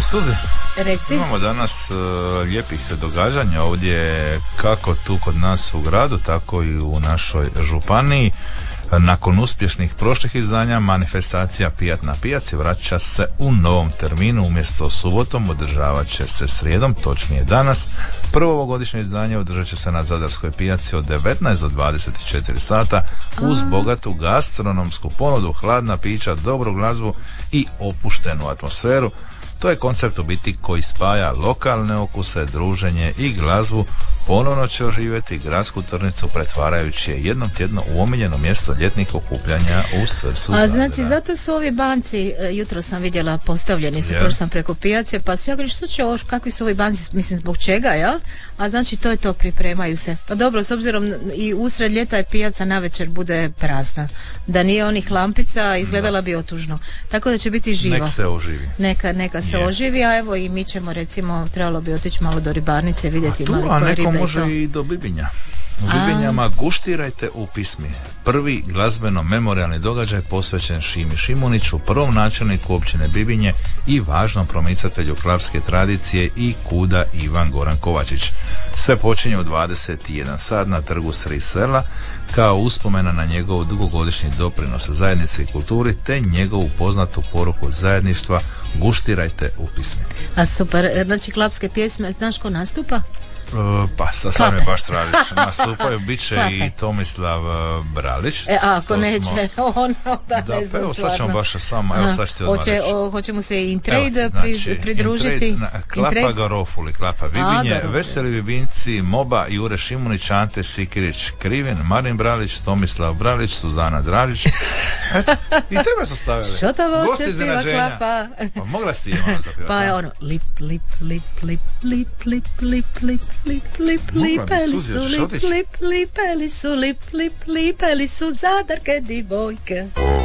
Suzi, Reci. imamo danas lijepih događanja ovdje, kako tu kod nas u gradu, tako i u našoj županiji. Nakon uspješnih prošlih izdanja, manifestacija Pijat na pijaci vraća se u novom terminu. Umjesto subotom održavat će se srijedom, točnije danas. Prvo ovogodišnje izdanje održat će se na Zadarskoj pijaci od 19 do 24 sata uz bogatu gastronomsku ponudu, hladna pića, dobru glazbu i opuštenu atmosferu. To je koncept u biti koji spaja lokalne okuse, druženje i glazbu. Ponovno će oživjeti gradsku tržnicu pretvarajući je jednom tjedno u omiljeno mjesto ljetnih okupljanja u srcu Zadra. Znači, zato su ovi banci, jutro sam vidjela, postavljeni su, prošli sam preko pijace, pa su ja govorim, što će ovo, kakvi su ovi banci, mislim, zbog čega, ja? A znači, to je to, pripremaju se. Pa dobro, s obzirom i usred ljeta je pijaca navečer bude prazna. Da nije onih lampica, izgledala bi otužno. Tako da će biti živo. Nek se oživi. Neka se oživi, a evo i mi ćemo, recimo, trebalo bi otići malo do ribarnice, vidjeti malo koje ribe. Može i do Bibinja. U Bibinjama guštirajte u pismi. Prvi glazbeno-memorijalni događaj posvećen Šimi Šimuniću, prvom načelniku općine Bibinje i važnom promicatelju klapske tradicije i kuda Ivan Goran Kovačić. Sve počinje u 21 sat na trgu Sri Sela kao uspomena na njegov dugogodišnji doprinos zajednici i kulturi te njegovu poznatu poruku zajedništva guštirajte u pismi. A super, znači klapske pjesme, znaš ko nastupa? Pa sad me baš tražiš. Nastupaju bit će i Tomislav Bralić. Ako neće, on da ne znam. Evo sad ćemo baš samo, evo sad ću ti odmah reći. Hoće mu se Intrade pridružiti. Klapa Garofuli, Klapa Bibinje, Veseli Bibinci, Moba, Jure Šimunić, Ante Sikirić, Krivin, Marin Bralić, Tomislav Bralić, Suzana Dražić. I tebe su stavili. Što to voće spiva Klapa? Pa mogla si ti ono zapivati. Pa je ono lip, lip, lip, lip, lip, lip, lip, lip, lipeli su, lipeli su, zadarke divojke.